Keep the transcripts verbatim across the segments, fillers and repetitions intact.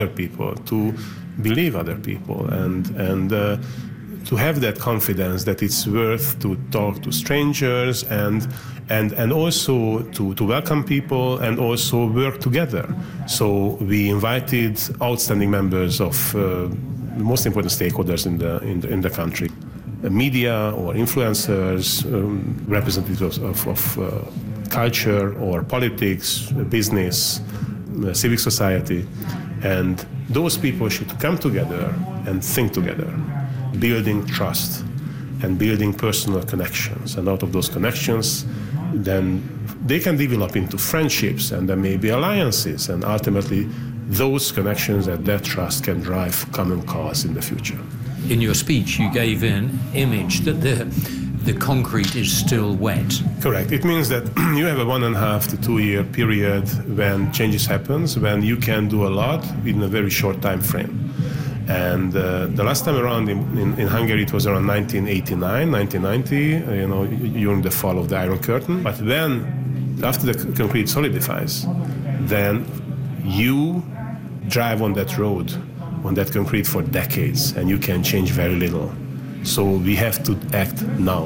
other people, to believe other people, and and uh, to have that confidence that it's worth to talk to strangers and and and also to, to welcome people and also work together. So we invited outstanding members of uh, the most important stakeholders in the in the, in the country, the media or influencers, um, representatives of, of uh, culture or politics, business, uh, civic society, and those people should come together and think together, building trust and building personal connections. And out of those connections, then they can develop into friendships and then maybe alliances. And ultimately, those connections and that trust can drive common cause in the future. In your speech, you gave an image that the, the concrete is still wet. Correct. It means that you have a one and a half to two year period when changes happens, when you can do a lot in a very short time frame. And uh, the last time around in, in, in Hungary, it was around nineteen eighty-nine, nineteen ninety, uh, you know, during the fall of the Iron Curtain. But then, after the concrete solidifies, then you drive on that road, on that concrete for decades, and you can change very little. So we have to act now.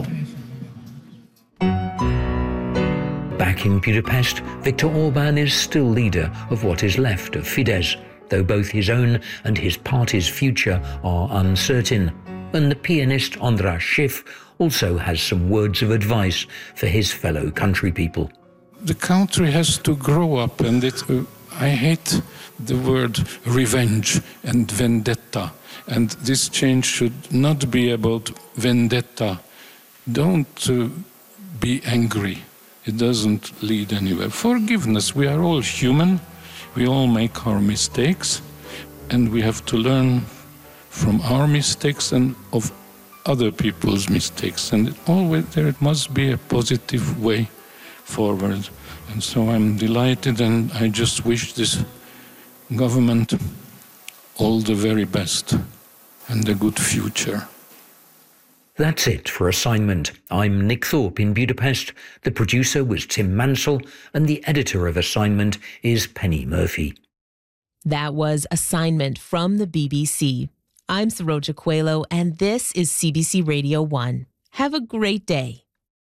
Back in Budapest, Viktor Orbán is still leader of what is left of Fidesz, though both his own and his party's future are uncertain. And the pianist András Schiff also has some words of advice for his fellow country people. The country has to grow up, and it, uh, I hate the word revenge and vendetta. And this change should not be about vendetta. Don't uh, be angry. It doesn't lead anywhere. Forgiveness. We are all human. We all make our mistakes. And we have to learn from our mistakes and of other people's mistakes. And it always there must be a positive way forward. And so I'm delighted, and I just wish this government all the very best and a good future. That's it for Assignment. I'm Nick Thorpe in Budapest. The producer was Tim Mansell, and the editor of Assignment is Penny Murphy. That was Assignment from the B B C. I'm Saroja Coelho, and this is C B C Radio one. Have a great day.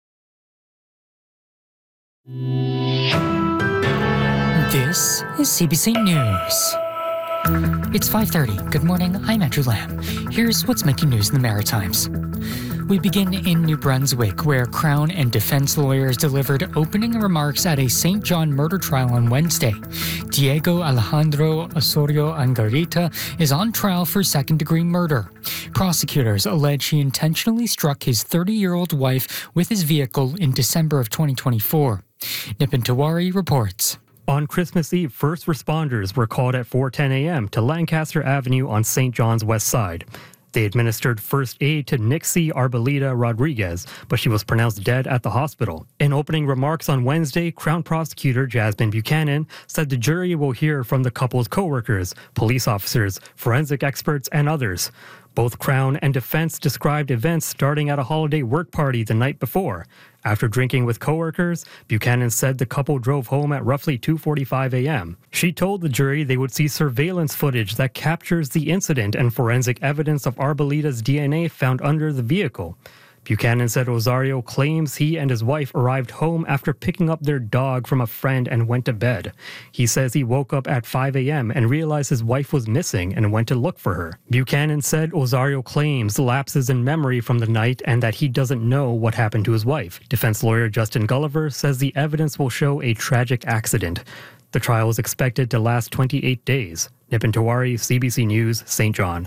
This is C B C News. It's five thirty. Good morning, I'm Andrew Lamb. Here's what's making news in the Maritimes. We begin in New Brunswick, where Crown and defense lawyers delivered opening remarks at a Saint John murder trial on Wednesday. Diego Alejandro Osorio Angarita is on trial for second-degree murder. Prosecutors allege he intentionally struck his thirty-year-old wife with his vehicle in December of twenty twenty-four. Nipin Tiwari reports. On Christmas Eve, first responders were called at four ten a.m. to Lancaster Avenue on Saint John's west side. They administered first aid to Nixie Arboleda Rodriguez, but she was pronounced dead at the hospital. In opening remarks on Wednesday, Crown Prosecutor Jasmine Buchanan said the jury will hear from the couple's co-workers, police officers, forensic experts, and others. Both Crown and defense described events starting at a holiday work party the night before. After drinking with coworkers, Buchanan said the couple drove home at roughly two forty-five a.m. She told the jury they would see surveillance footage that captures the incident and forensic evidence of Arboleda's D N A found under the vehicle. Buchanan said Osorio claims he and his wife arrived home after picking up their dog from a friend and went to bed. He says he woke up at five a.m. and realized his wife was missing and went to look for her. Buchanan said Osorio claims lapses in memory from the night and that he doesn't know what happened to his wife. Defense lawyer Justin Gulliver says the evidence will show a tragic accident. The trial is expected to last twenty-eight days. Nipin Tiwari, C B C News, Saint John.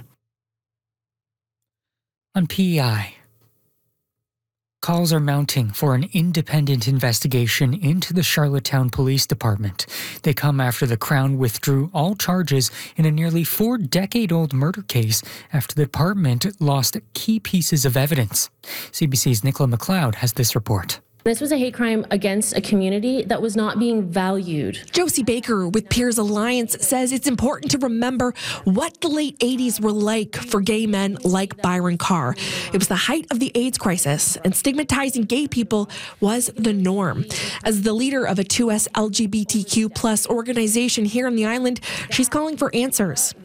On P E I. Calls are mounting for an independent investigation into the Charlottetown Police Department. They come after the Crown withdrew all charges in a nearly four-decade-old murder case after the department lost key pieces of evidence. C B C's Nicola McLeod has this report. This was a hate crime against a community that was not being valued. Josie Baker with Peers Alliance says it's important to remember what the late eighties were like for gay men like Byron Carr. It was the height of the AIDS crisis, and stigmatizing gay people was the norm. As the leader of a two S L G B T Q plus organization here on the island, she's calling for answers.